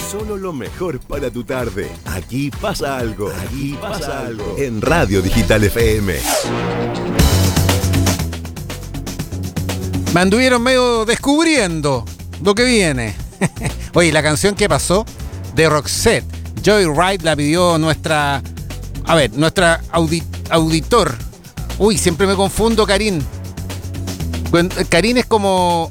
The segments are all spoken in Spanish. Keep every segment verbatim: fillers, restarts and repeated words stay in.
Solo lo mejor para tu tarde. Aquí pasa algo. Aquí pasa algo. En Radio Digital F M. Me anduvieron medio descubriendo lo que viene. Oye, la canción que pasó de Roxette, Joyride, la pidió nuestra... A ver, nuestra audi- auditor. Uy, siempre me confundo, Karin. Karin es como...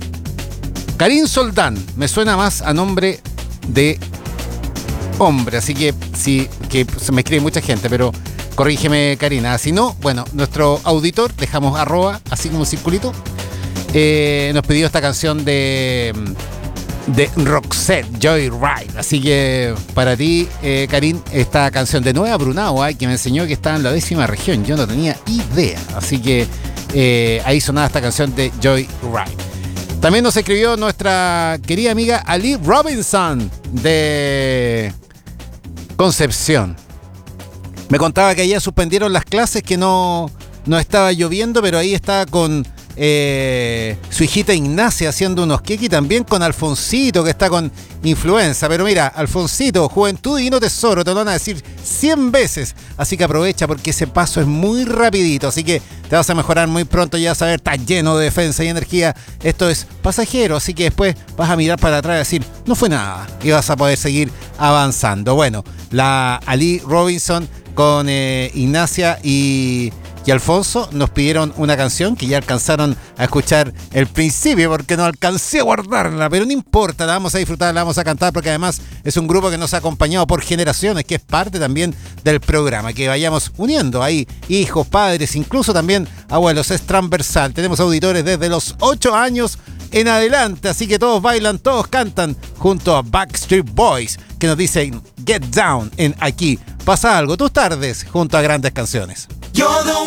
Karin Soldán. Me suena más a nombre de hombre. Así que sí, que se me escribe mucha gente, pero corrígeme, Karina. Si no, bueno, nuestro auditor, dejamos arroba, así como un circulito, eh, nos pidió esta canción de... de Roxette, Joyride. Así que para ti, eh, Karin, esta canción de Nueva Brunao, eh, que me enseñó que estaba en la décima región. Yo no tenía idea. Así que eh, ahí sonaba esta canción de Joyride. También nos escribió nuestra querida amiga Ali Robinson de Concepción. Me contaba que allá suspendieron las clases, que no, no estaba lloviendo, pero ahí estaba con... Eh, su hijita Ignacia haciendo unos queques, y también con Alfonsito, que está con influenza. Pero mira, Alfonsito, juventud y no tesoro, te lo van a decir cien veces, así que aprovecha porque ese paso es muy rapidito, así que te vas a mejorar muy pronto. Ya vas a ver, estás lleno de defensa y energía. Esto es pasajero, así que después vas a mirar para atrás y decir, no fue nada, y vas a poder seguir avanzando. Bueno, la Ali Robinson con eh, Ignacia y Y Alfonso nos pidieron una canción que ya alcanzaron a escuchar el principio, porque no alcancé a guardarla, pero no importa, la vamos a disfrutar, la vamos a cantar, porque además es un grupo que nos ha acompañado por generaciones, que es parte también del programa, que vayamos uniendo ahí hijos, padres, incluso también abuelos, es transversal. Tenemos auditores desde los ocho años en adelante, así que todos bailan, todos cantan junto a Backstreet Boys, que nos dicen Get Down en Aquí Pasa Algo, tus tardes junto a grandes canciones.